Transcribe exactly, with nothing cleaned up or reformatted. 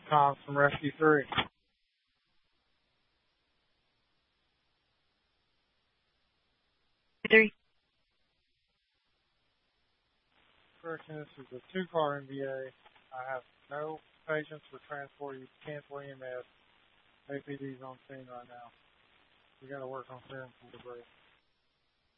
Tom from Rescue three. Three. Correction, this is a two-car M V A. I have no patience for transport. You cancel E M S. A P D's on scene right now. We got to work on clearing for the break.